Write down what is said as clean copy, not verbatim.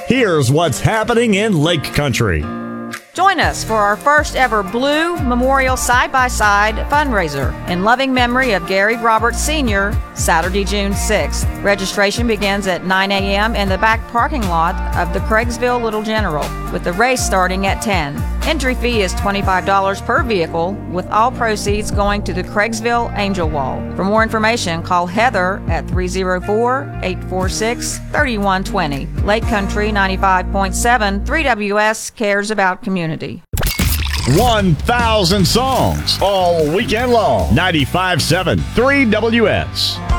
Here's what's happening in Lake Country. Join us for our first ever Blue Memorial Side-by-Side fundraiser in loving memory of Gary Roberts Sr., Saturday, June 6th. Registration begins at 9 a.m. in the back parking lot of the Craigsville Little General, with the race starting at 10. Entry fee is $25 per vehicle, with all proceeds going to the Craigsville Angel Wall. For more information, call Heather at 304-846-3120. Lake Country 95.7 3WS cares about community. 1,000 songs all weekend long. 95.7 3WS.